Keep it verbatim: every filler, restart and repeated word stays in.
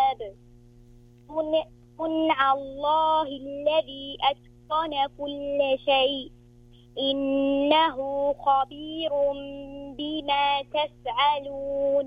الكتاب صنع الله الذي أتقن كل شيء إنه خبير بما تفعلون